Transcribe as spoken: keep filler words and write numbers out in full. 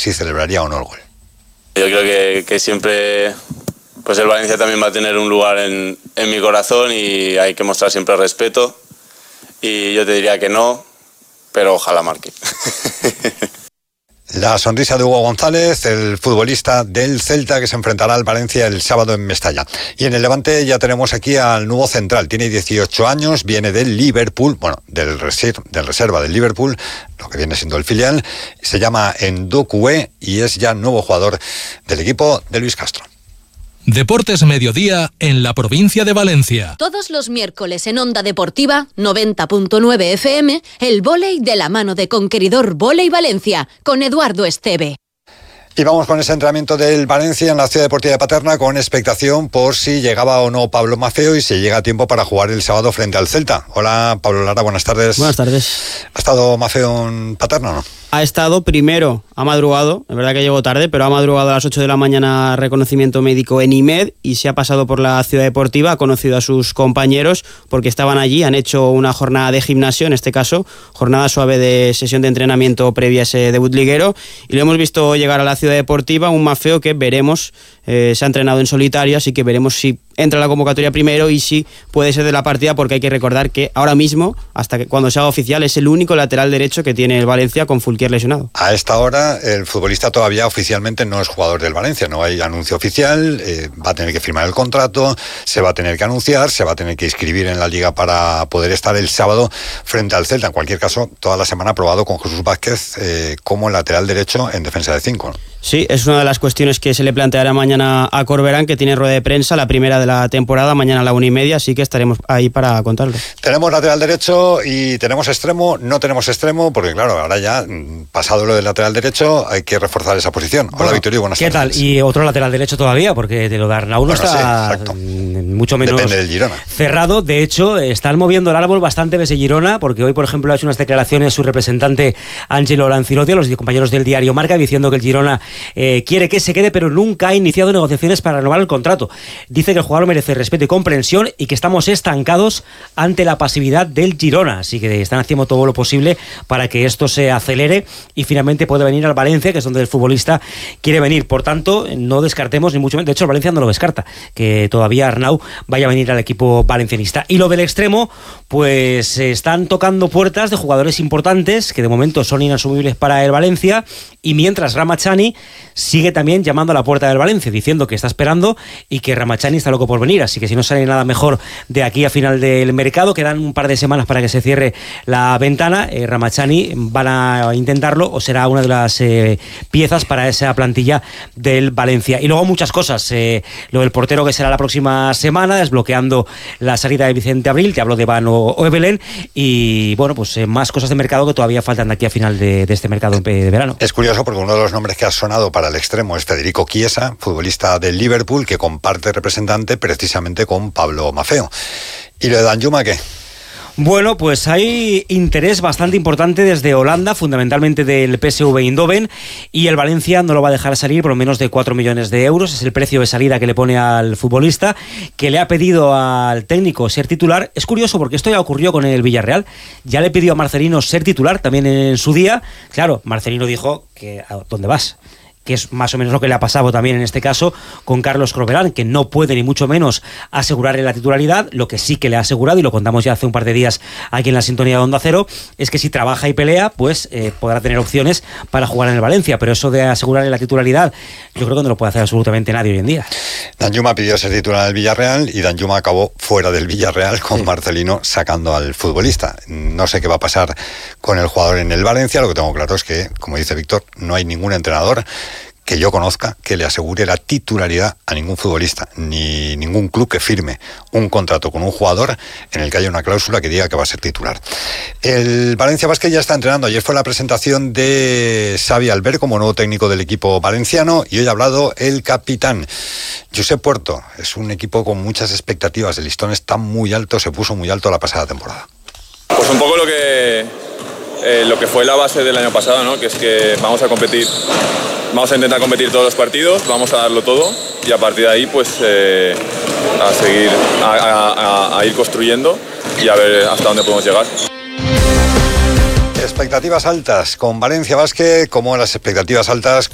si celebraría o no el gol. Yo creo que, que siempre pues el Valencia también va a tener un lugar en, en mi corazón y hay que mostrar siempre respeto. Y yo te diría que no, pero ojalá marque. La sonrisa de Hugo González, el futbolista del Celta que se enfrentará al Valencia el sábado en Mestalla. Y en el Levante ya tenemos aquí al nuevo central. Tiene dieciocho años, viene del Liverpool, bueno, del, reser- del reserva del Liverpool, lo que viene siendo el filial. Se llama Ndukwe y es ya nuevo jugador del equipo de Luis Castro. Deportes Mediodía en la provincia de Valencia. Todos los miércoles en Onda Deportiva, noventa punto nueve F M, el vóley de la mano de Conqueridor Vóley Valencia, con Eduardo Esteve. Y vamos con ese entrenamiento del Valencia en la Ciudad Deportiva de Paterna con expectación por si llegaba o no Pablo Maffeo y si llega a tiempo para jugar el sábado frente al Celta. Hola, Pablo Lara, buenas tardes. Buenas tardes. ¿Ha estado Maffeo en Paterna o no? Ha estado primero, ha madrugado, es verdad que llegó tarde, pero ha madrugado a las ocho de la mañana reconocimiento médico en I M E D y se ha pasado por la Ciudad Deportiva, ha conocido a sus compañeros porque estaban allí, han hecho una jornada de gimnasio, en este caso, jornada suave de sesión de entrenamiento previa a ese debut liguero, y lo hemos visto llegar a la Ciudad Deportiva, un Maffeo que veremos, eh, se ha entrenado en solitario, así que veremos si entra a la convocatoria primero y si puede ser de la partida, porque hay que recordar que ahora mismo, hasta que cuando se haga oficial, es el único lateral derecho que tiene el Valencia con Fulquier lesionado. A esta hora el futbolista todavía oficialmente no es jugador del Valencia, no hay anuncio oficial, eh, va a tener que firmar el contrato, se va a tener que anunciar, se va a tener que inscribir en la liga para poder estar el sábado frente al Celta. En cualquier caso, toda la semana ha probado con Jesús Vázquez eh, como lateral derecho en defensa de cinco, ¿no? Sí, es una de las cuestiones que se le planteará mañana a Corberán, que tiene rueda de prensa, la primera de la temporada, mañana a la una y media, así que estaremos ahí para contarlo. Tenemos lateral derecho y tenemos extremo, no tenemos extremo, porque claro, ahora ya, pasado lo del lateral derecho, hay que reforzar esa posición. Hola, bueno, Victorio, buenas ¿qué tardes. tal? Y otro lateral derecho todavía, porque de lo de Arnau no bueno, está sí, mucho menos Depende del Girona. cerrado. De hecho, están moviendo el árbol bastante desde Girona, porque hoy, por ejemplo, ha hecho unas declaraciones su representante Ángelo Lancilotti a los compañeros del diario Marca, diciendo que el Girona eh, quiere que se quede, pero nunca ha iniciado negociaciones para renovar el contrato. Dice que el jugador merece respeto y comprensión y que estamos estancados ante la pasividad del Girona, así que están haciendo todo lo posible para que esto se acelere y finalmente pueda venir al Valencia, que es donde el futbolista quiere venir. Por tanto, no descartemos ni mucho menos, de hecho el Valencia no lo descarta, que todavía Arnau vaya a venir al equipo valencianista. Y lo del extremo, pues se están tocando puertas de jugadores importantes que de momento son inasumibles para el Valencia, y mientras Ramachani sigue también llamando a la puerta del Valencia, diciendo que está esperando y que Ramachani está loco por venir, así que si no sale nada mejor de aquí a final del mercado, quedan un par de semanas para que se cierre la ventana, eh, Ramachani van a intentarlo o será una de las eh, piezas para esa plantilla del Valencia. Y luego muchas cosas, eh, lo del portero que será la próxima semana, desbloqueando la salida de Vicente Abril, te hablo de Van Oebelen, y bueno, pues eh, más cosas de mercado que todavía faltan de aquí a final de, de este mercado de verano. Es curioso porque uno de los nombres que ha sonado para el extremo es Federico Chiesa, futbolista del Liverpool, que comparte representante precisamente con Pablo Maffeo. ¿Y lo de Danjuma qué? Bueno, pues hay interés bastante importante desde Holanda, fundamentalmente del P S V Eindhoven, y el Valencia no lo va a dejar salir por menos de cuatro millones de euros. Es el precio de salida que le pone al futbolista, que le ha pedido al técnico ser titular. Es curioso porque esto ya ocurrió con el Villarreal. Ya le pidió a Marcelino ser titular también en su día. Claro, Marcelino dijo que ¿a dónde vas? Que es más o menos lo que le ha pasado también en este caso con Carlos Corberán, que no puede ni mucho menos asegurarle la titularidad. Lo que sí que le ha asegurado, y lo contamos ya hace un par de días aquí en la sintonía de Onda Cero, es que si trabaja y pelea, pues eh, podrá tener opciones para jugar en el Valencia, pero eso de asegurarle la titularidad, yo creo que no lo puede hacer absolutamente nadie hoy en día. Danjuma pidió ser titular del Villarreal y Danjuma acabó fuera del Villarreal con sí. Marcelino sacando al futbolista. No sé qué va a pasar con el jugador en el Valencia, lo que tengo claro es que, como dice Víctor, no hay ningún entrenador que yo conozca que le asegure la titularidad a ningún futbolista, ni ningún club que firme un contrato con un jugador en el que haya una cláusula que diga que va a ser titular. El Valencia Basket ya está entrenando. Ayer fue la presentación de Xavi Albert como nuevo técnico del equipo valenciano y hoy ha hablado el capitán Josep Puerto. Es un equipo con muchas expectativas, el listón está muy alto, se puso muy alto la pasada temporada. Pues un poco lo que eh, lo que fue la base del año pasado, ¿no? Que es que vamos a competir, vamos a intentar competir todos los partidos, vamos a darlo todo y a partir de ahí pues eh, a seguir, a, a, a ir construyendo y a ver hasta dónde podemos llegar. Expectativas altas con Valencia Basket, como las expectativas altas